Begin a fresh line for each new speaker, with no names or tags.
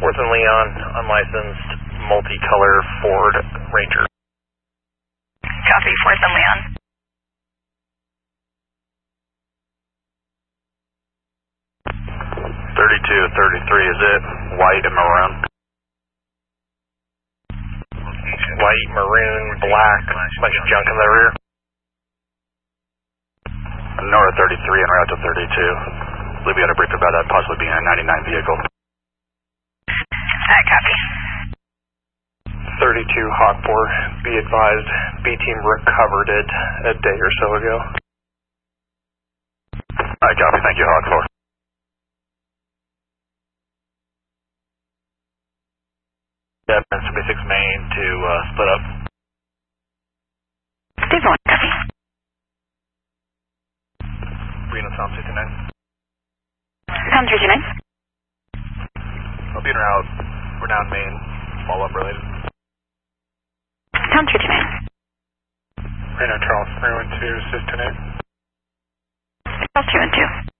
4th and Leon, unlicensed, multicolor Ford Ranger.
Copy, 4th and Leon.
Is it white and maroon?
White, maroon, black, bunch of junk in the rear.
North 33 en route to 32. Believe we had a brief about that possibly being a 99 vehicle.
Copy.
32 Hawk 4, be advised, B-Team recovered it a day or so ago.
Alright, copy. Thank you, Hawk 4.
Yeah, 76 Main to split up.
Steve 1, copy.
Reno Sound 69.
Sound 329.
I'll be en route. We're down Main. Follow up related.
Sound 329.
Reno Charles 312, Assist 10-8.
Charles 312.